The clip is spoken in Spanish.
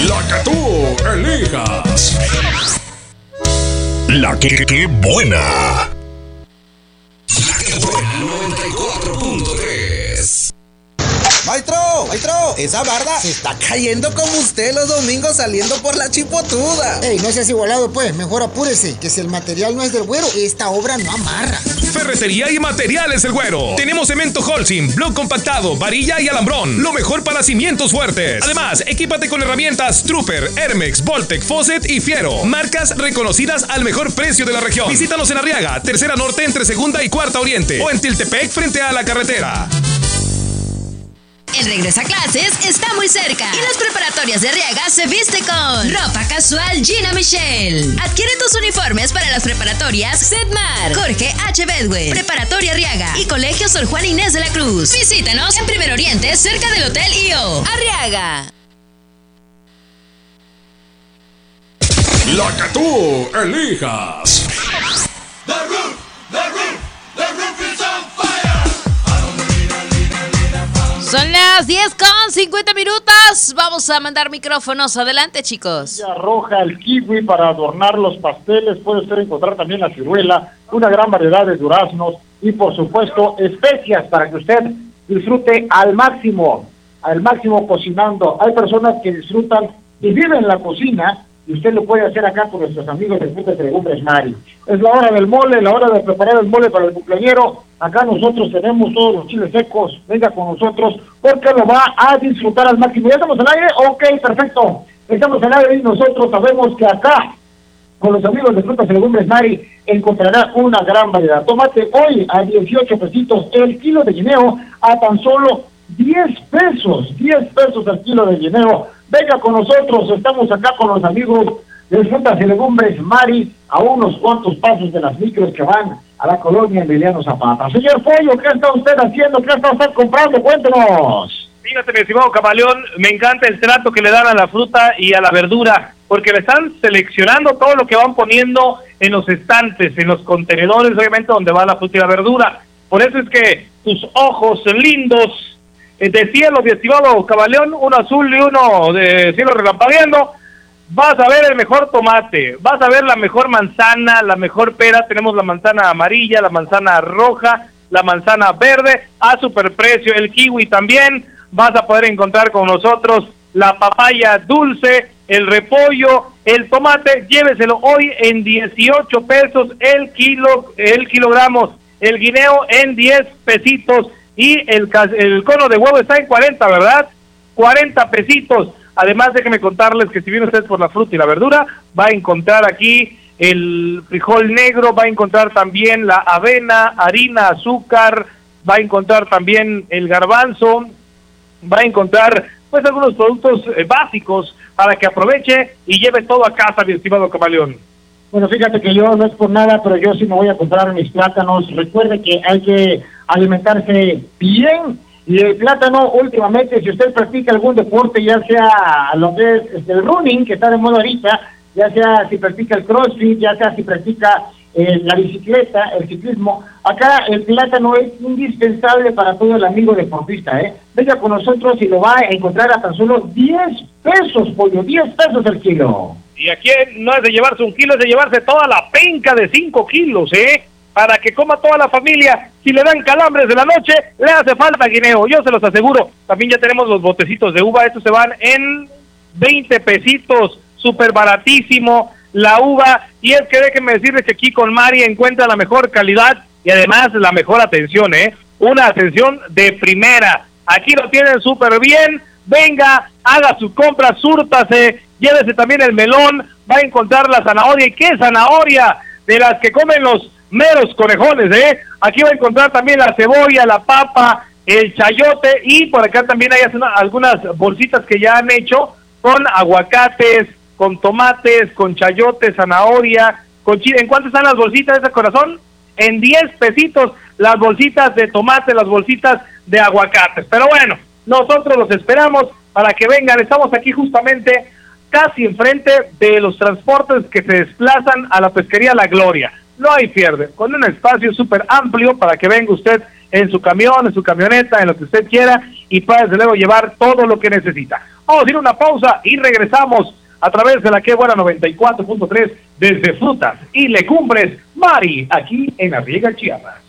La que tú elijas. La que buena. La que buena 94.3. Maestro, esa barda se está cayendo como usted los domingos saliendo por la chipotuda. Ey, no seas igualado pues, mejor apúrese, que si el material no es del güero, esta obra no amarra. Ferretería y Materiales El Güero. Tenemos cemento Holcim, bloc compactado, varilla y alambrón. Lo mejor para cimientos fuertes. Además, equípate con herramientas Trooper, Hermex, Voltec, Fosset y Fiero. Marcas reconocidas al mejor precio de la región. Visítanos en Arriaga, Tercera Norte entre Segunda y Cuarta Oriente. O en Tiltepec frente a la carretera. El regreso a clases está muy cerca y las preparatorias de Arriaga se viste con ropa casual Gina Michelle. Adquiere tus uniformes para las preparatorias Sedmar, Jorge H. Bedwell, Preparatoria Arriaga y Colegio Sor Juan Inés de la Cruz. Visítanos en Primer Oriente, cerca del Hotel IO. Arriaga. La que tú elijas. The roof is on fire. Son las 10:50. Vamos a mandar micrófonos. Adelante, chicos. La roja, el kiwi para adornar los pasteles. Puede usted encontrar también la ciruela, una gran variedad de duraznos y, por supuesto, especias para que usted disfrute al máximo cocinando. Hay personas que disfrutan y viven en la cocina y usted lo puede hacer acá con nuestros amigos de Frutas y Legumbres Mari. Es la hora del mole, la hora de preparar el mole para el cumpleañero. Acá nosotros tenemos todos los chiles secos. Venga con nosotros porque lo va a disfrutar al máximo. ¿Ya estamos al aire? Ok, perfecto. Estamos al aire y nosotros sabemos que acá, con los amigos de Frutas y Legumbres Mari, encontrará una gran variedad. Tomate hoy a 18 pesitos el kilo de guineo, a tan solo 10 pesos al kilo de guineo. Venga con nosotros, estamos acá con los amigos de Frutas y Legumbres Mari, a unos cuantos pasos de las micros que van a la colonia Emiliano Zapata. Señor Pollo, ¿qué está usted haciendo? ¿Qué está usted comprando? Cuéntenos. Fíjate, mi estimado Camaleón, me encanta el trato que le dan a la fruta y a la verdura, porque le están seleccionando todo lo que van poniendo en los estantes, en los contenedores, obviamente, donde va la fruta y la verdura. Por eso es que tus ojos lindos de cielo, mi estimado Camaleón, uno azul y uno de cielo relampagueando, vas a ver el mejor tomate, vas a ver la mejor manzana, la mejor pera. Tenemos la manzana amarilla, la manzana roja, la manzana verde a superprecio, el kiwi también. Vas a poder encontrar con nosotros la papaya dulce, el repollo, el tomate. Lléveselo hoy en 18 pesos el kilogramo, el guineo en 10 pesitos y el cono de huevo está en 40, ¿verdad? 40 pesitos. Además, déjenme contarles que si viene usted por la fruta y la verdura, va a encontrar aquí el frijol negro, va a encontrar también la avena, harina, azúcar, va a encontrar también el garbanzo, va a encontrar pues algunos productos básicos para que aproveche y lleve todo a casa, mi estimado Camaleón. Bueno, fíjate que yo no es por nada, pero yo sí me voy a comprar mis plátanos. Recuerde que hay que alimentarse bien. Y el plátano, últimamente, si usted practica algún deporte, ya sea lo que es el running, que está de moda ahorita, ya sea si practica el crossfit, ya sea si practica la bicicleta, el ciclismo, acá el plátano es indispensable para todo el amigo deportista, Venga con nosotros y lo va a encontrar a tan solo 10 pesos, pollo, 10 pesos el kilo. Y aquí no es de llevarse un kilo, es de llevarse toda la penca de 5 kilos, para que coma toda la familia. Si le dan calambres de la noche, le hace falta guineo, yo se los aseguro. También ya tenemos los botecitos de uva, estos se van en 20 pesitos, súper baratísimo la uva. Y es que déjenme decirles que aquí con Mari encuentra la mejor calidad y además la mejor atención, una atención de primera. Aquí lo tienen súper bien. Venga, haga su compra, súrtase, llévese también el melón, va a encontrar la zanahoria. ¿Y qué zanahoria? De las que comen los meros conejones, Aquí va a encontrar también la cebolla, la papa, el chayote, y por acá también hay algunas bolsitas que ya han hecho con aguacates, con tomates, con chayote, zanahoria, con chile. ¿En cuánto están las bolsitas de ese corazón? En 10 pesitos las bolsitas de tomate, las bolsitas de aguacates. Pero bueno, nosotros los esperamos para que vengan. Estamos aquí justamente casi enfrente de los transportes que se desplazan a la pesquería La Gloria. No hay pierde, con un espacio súper amplio para que venga usted en su camión, en su camioneta, en lo que usted quiera, y pueda desde luego llevar todo lo que necesita. Vamos a ir a una pausa y regresamos a través de la Que Buena 94.3 desde Frutas y Legumbres Mari, aquí en Arriaga, Chiapas.